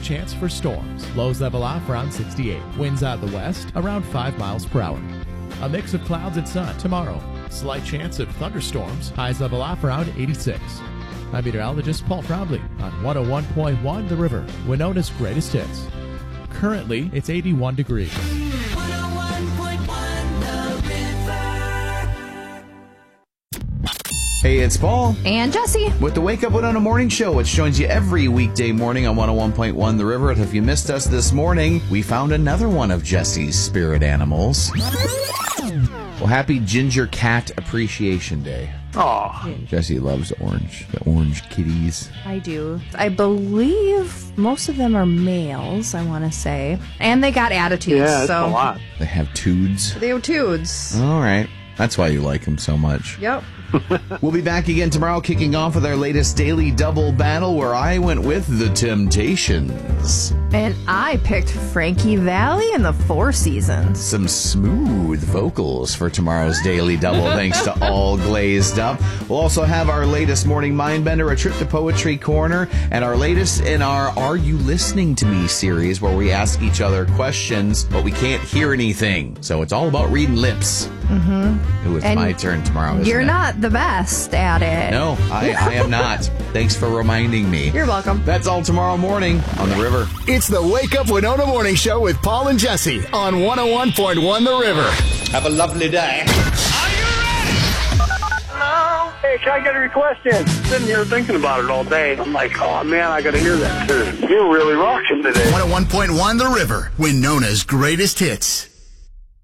chance for storms. Lows level off around 68. Winds out of the west around 5 miles per hour. A mix of clouds and sun tomorrow. Slight chance of thunderstorms. Highs level off around 86. I'm meteorologist Paul Frobley on 101.1 The River, Winona's greatest hits. Currently, it's 81 degrees. 101.1 The River. Hey, it's Paul. And Jesse. With the Wake Up Winona Morning Show, which joins you every weekday morning on 101.1 The River. And if you missed us this morning, we found another one of Jesse's spirit animals. Well, happy Ginger Cat Appreciation Day. Aw. Jesse loves orange. The orange kitties. I do. I believe most of them are males, I want to say. And they got attitudes. Yeah, that's so a lot. They have tudes. They have tudes. All right. That's why you like them so much. Yep. We'll be back again tomorrow, kicking off with our latest daily double battle, where I went with the Temptations. And I picked Frankie Valli and the Four Seasons. Some smooth vocals for tomorrow's daily double, thanks to All Glazed Up. We'll also have our latest morning mindbender, a trip to Poetry Corner, and our latest in our Are You Listening to Me series, where we ask each other questions, but we can't hear anything. So it's all about reading lips. Mm-hmm. It was my turn tomorrow, isn't You're it? not the best at it. No, I am not. Thanks for reminding me. You're welcome. That's all tomorrow morning on The River. It's the Wake Up Winona Morning Show with Paul and Jesse on 101.1 The River. Have a lovely day. Hey, can I get a request in? Sitting here thinking about it all day. I'm like, oh man, I gotta hear that tune. You're really rocking today. 101.1 The River, Winona's greatest hits.